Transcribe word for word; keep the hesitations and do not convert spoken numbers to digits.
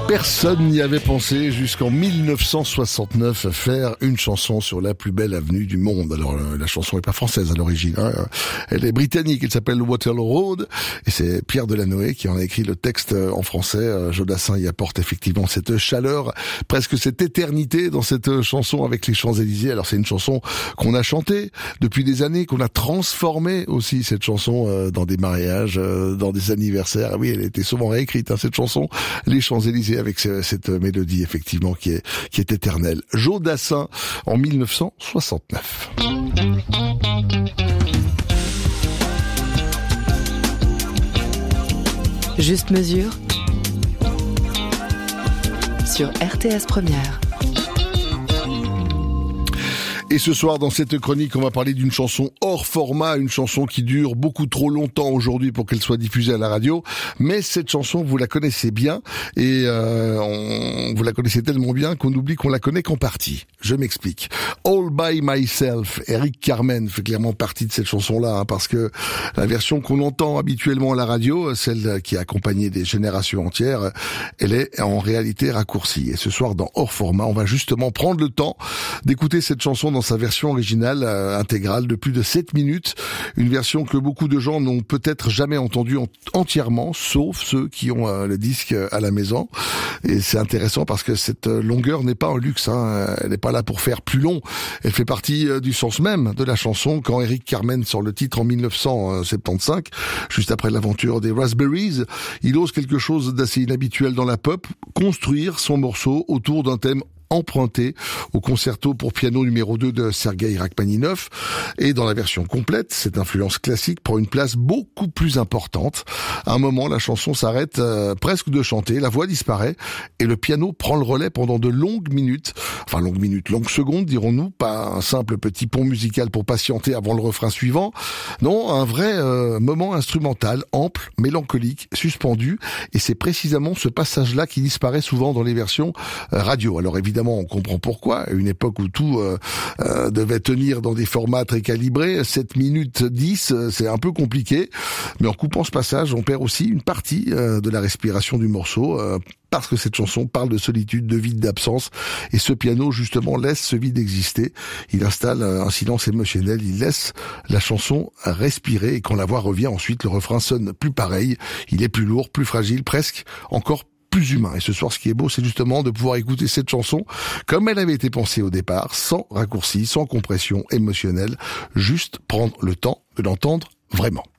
Personne n'y avait pensé jusqu'en mille neuf cent soixante-neuf à faire une chanson sur la plus belle avenue du monde. Alors euh, la chanson n'est pas française à l'origine, hein. Elle est britannique, elle s'appelle Waterloo Road et c'est Pierre Delanoë qui en a écrit le texte en français. Jodassin y apporte effectivement cette chaleur, presque cette éternité dans cette chanson avec les Champs-Élysées. Alors c'est une chanson qu'on a chantée depuis des années, qu'on a transformée aussi, cette chanson, euh, dans des mariages, euh, dans des anniversaires. Ah oui, elle était souvent réécrite, hein, cette chanson, les Champs-Élysées, avec cette mélodie effectivement qui est qui est éternelle. Jodassin en mille neuf cent soixante-neuf. Juste mesure sur R T S Première. Et ce soir, dans cette chronique, on va parler d'une chanson hors format, une chanson qui dure beaucoup trop longtemps aujourd'hui pour qu'elle soit diffusée à la radio. Mais cette chanson, vous la connaissez bien et euh, on, vous la connaissez tellement bien qu'on oublie qu'on la connaît qu'en partie. Je m'explique. All by Myself, Eric Carmen fait clairement partie de cette chanson-là, hein, parce que la version qu'on entend habituellement à la radio, celle qui a accompagné des générations entières, elle est en réalité raccourcie. Et ce soir, dans hors format, on va justement prendre le temps d'écouter cette chanson dans sa version originale euh, intégrale de plus de sept minutes, une version que beaucoup de gens n'ont peut-être jamais entendue en- entièrement, sauf ceux qui ont euh, le disque à la maison. Et c'est intéressant parce que cette euh, longueur n'est pas un luxe, hein. Elle n'est pas là pour faire plus long, elle fait partie euh, du sens même de la chanson. Quand Eric Carmen sort le titre en mille neuf cent soixante-quinze, juste après l'aventure des Raspberries, il ose quelque chose d'assez inhabituel dans la pop, construire son morceau autour d'un thème emprunté au concerto pour piano numéro deux de Sergueï Rachmaninov. Et dans la version complète, cette influence classique prend une place beaucoup plus importante. À un moment, la chanson s'arrête euh, presque de chanter, la voix disparaît et le piano prend le relais pendant de longues minutes. Enfin, longues minutes, longues secondes, dirons-nous, pas un simple petit pont musical pour patienter avant le refrain suivant. Non, un vrai euh, moment instrumental, ample, mélancolique, suspendu. Et c'est précisément ce passage-là qui disparaît souvent dans les versions euh, radio. Alors évidemment, Évidemment, on comprend pourquoi. À une époque où tout euh, euh, devait tenir dans des formats très calibrés, sept minutes dix, euh, c'est un peu compliqué. Mais en coupant ce passage, on perd aussi une partie euh, de la respiration du morceau, euh, parce que cette chanson parle de solitude, de vide, d'absence. Et ce piano, justement, laisse ce vide exister. Il installe un silence émotionnel, il laisse la chanson respirer. Et quand la voix revient ensuite, le refrain sonne plus pareil. Il est plus lourd, plus fragile, presque encore plus humain. Et ce soir, ce qui est beau, c'est justement de pouvoir écouter cette chanson comme elle avait été pensée au départ, sans raccourci, sans compression émotionnelle, juste prendre le temps de l'entendre vraiment.